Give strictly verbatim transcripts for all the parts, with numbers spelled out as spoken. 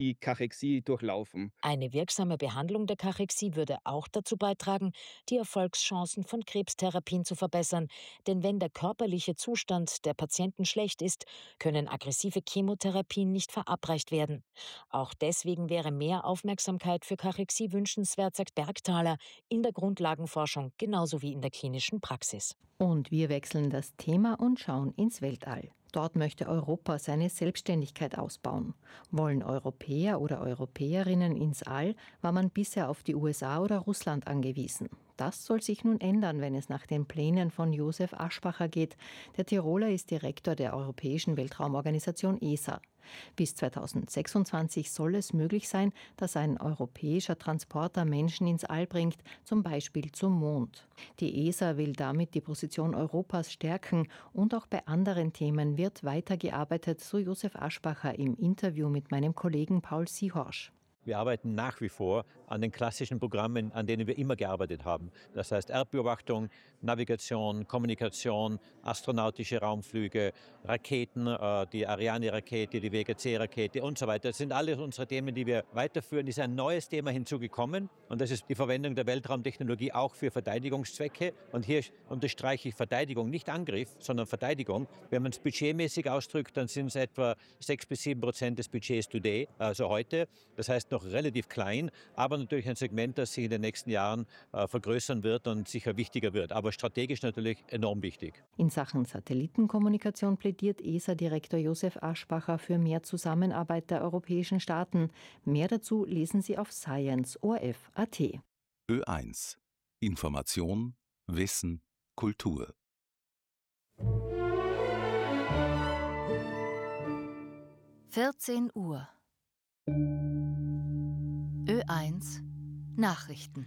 die Kachexie durchlaufen. Eine wirksame Behandlung der Kachexie würde auch dazu beitragen, die Erfolgschancen von Krebstherapien zu verbessern. Denn wenn der körperliche Zustand der Patienten schlecht ist, können aggressive Chemotherapien nicht verabreicht werden. Auch deswegen wäre mehr Aufmerksamkeit für Kachexie wünschenswert, sagt Bergthaler, in der Grundlagenforschung genauso wie in der klinischen Praxis. Und wir wechseln das Thema und schauen ins Weltall. Dort möchte Europa seine Selbstständigkeit ausbauen. Wollen Europäer oder Europäerinnen ins All, war man bisher auf die U S A oder Russland angewiesen. Das soll sich nun ändern, wenn es nach den Plänen von Josef Aschbacher geht. Der Tiroler ist Direktor der Europäischen Weltraumorganisation E S A. Bis zweitausendsechsundzwanzig soll es möglich sein, dass ein europäischer Transporter Menschen ins All bringt, zum Beispiel zum Mond. Die E S A will damit die Position Europas stärken und auch bei anderen Themen wird weitergearbeitet, so Josef Aschbacher im Interview mit meinem Kollegen Paul Siehorsch. Wir arbeiten nach wie vor an den klassischen Programmen, an denen wir immer gearbeitet haben. Das heißt Erdbeobachtung, Navigation, Kommunikation, astronautische Raumflüge, Raketen, die Ariane-Rakete, die Vega C-Rakete und so weiter. Das sind alles unsere Themen, die wir weiterführen. Es ist ein neues Thema hinzugekommen und das ist die Verwendung der Weltraumtechnologie auch für Verteidigungszwecke. Und hier unterstreiche ich Verteidigung, nicht Angriff, sondern Verteidigung. Wenn man es budgetmäßig ausdrückt, dann sind es etwa sechs bis sieben Prozent des Budgets today, also heute. Das heißt, noch relativ klein, aber natürlich ein Segment, das sich in den nächsten Jahren äh, vergrößern wird und sicher wichtiger wird. Aber strategisch natürlich enorm wichtig. In Sachen Satellitenkommunikation plädiert E S A-Direktor Josef Aschbacher für mehr Zusammenarbeit der europäischen Staaten. Mehr dazu lesen Sie auf science punkt o r f punkt a t. Ö eins. Information, Wissen, Kultur. vierzehn Uhr. Ö eins Nachrichten.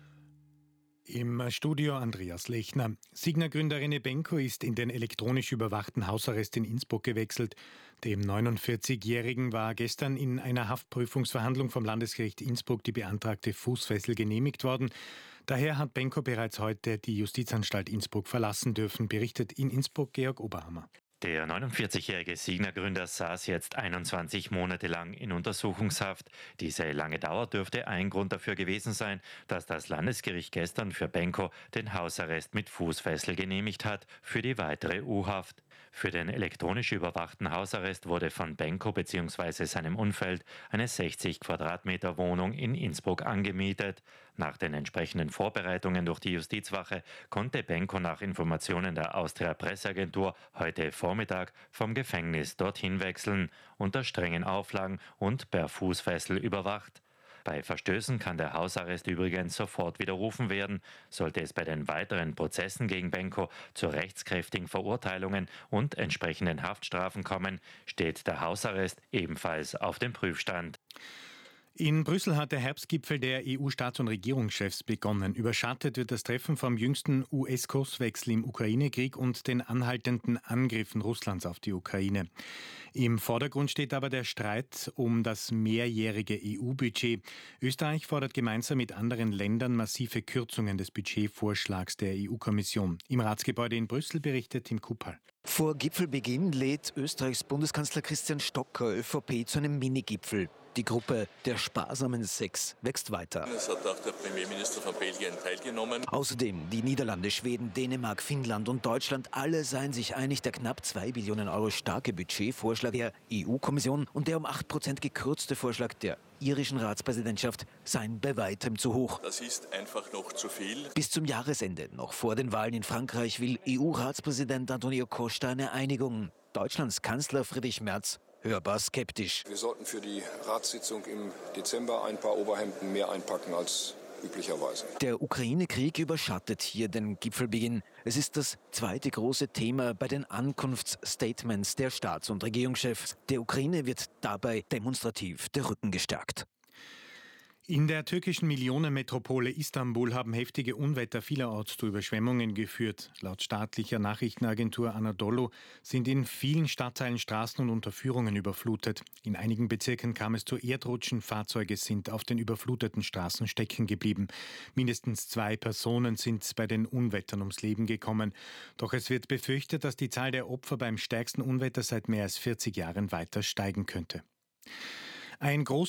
Im Studio Andreas Lechner. Signa-Gründerin Benko ist in den elektronisch überwachten Hausarrest in Innsbruck gewechselt. Dem neunundvierzigjährigen war gestern in einer Haftprüfungsverhandlung vom Landesgericht Innsbruck die beantragte Fußfessel genehmigt worden. Daher hat Benko bereits heute die Justizanstalt Innsbruck verlassen dürfen, berichtet in Innsbruck Georg Oberhammer. Der neunundvierzigjährige Signa-Gründer saß jetzt einundzwanzig Monate lang in Untersuchungshaft. Diese lange Dauer dürfte ein Grund dafür gewesen sein, dass das Landesgericht gestern für Benko den Hausarrest mit Fußfessel genehmigt hat für die weitere U-Haft. Für den elektronisch überwachten Hausarrest wurde von Benko bzw. seinem Umfeld eine sechzig Quadratmeter Wohnung in Innsbruck angemietet. Nach den entsprechenden Vorbereitungen durch die Justizwache konnte Benko nach Informationen der Austria Presseagentur heute Vormittag vom Gefängnis dorthin wechseln, unter strengen Auflagen und per Fußfessel überwacht. Bei Verstößen kann der Hausarrest übrigens sofort widerrufen werden. Sollte es bei den weiteren Prozessen gegen Benko zu rechtskräftigen Verurteilungen und entsprechenden Haftstrafen kommen, steht der Hausarrest ebenfalls auf dem Prüfstand. In Brüssel hat der Herbstgipfel der E U-Staats- und Regierungschefs begonnen. Überschattet wird das Treffen vom jüngsten U S-Kurswechsel im Ukraine-Krieg und den anhaltenden Angriffen Russlands auf die Ukraine. Im Vordergrund steht aber der Streit um das mehrjährige E U-Budget. Österreich fordert gemeinsam mit anderen Ländern massive Kürzungen des Budgetvorschlags der E U-Kommission. Im Ratsgebäude in Brüssel berichtet Tim Kuppal. Vor Gipfelbeginn lädt Österreichs Bundeskanzler Christian Stocker ÖVP zu einem Minigipfel. Die Gruppe der sparsamen Sechs wächst weiter. Es hat auch der Premierminister von Belgien teilgenommen. Außerdem die Niederlande, Schweden, Dänemark, Finnland und Deutschland, alle seien sich einig, der knapp zwei Billionen Euro starke Budgetvorschlag der E U-Kommission und der um acht Prozent gekürzte Vorschlag der irischen Ratspräsidentschaft seien bei weitem zu hoch. Das ist einfach noch zu viel. Bis zum Jahresende, noch vor den Wahlen in Frankreich, will E U-Ratspräsident Antonio Costa eine Einigung. Deutschlands Kanzler Friedrich Merz hörbar skeptisch. Wir sollten für die Ratssitzung im Dezember ein paar Oberhemden mehr einpacken als üblicherweise. Der Ukraine-Krieg überschattet hier den Gipfelbeginn. Es ist das zweite große Thema bei den Ankunftsstatements der Staats- und Regierungschefs. Der Ukraine wird dabei demonstrativ der Rücken gestärkt. In der türkischen Millionenmetropole Istanbul haben heftige Unwetter vielerorts zu Überschwemmungen geführt. Laut staatlicher Nachrichtenagentur Anadolu sind in vielen Stadtteilen Straßen und Unterführungen überflutet. In einigen Bezirken kam es zu Erdrutschen, Fahrzeuge sind auf den überfluteten Straßen stecken geblieben. Mindestens zwei Personen sind bei den Unwettern ums Leben gekommen. Doch es wird befürchtet, dass die Zahl der Opfer beim stärksten Unwetter seit mehr als vierzig Jahren weiter steigen könnte. Ein großer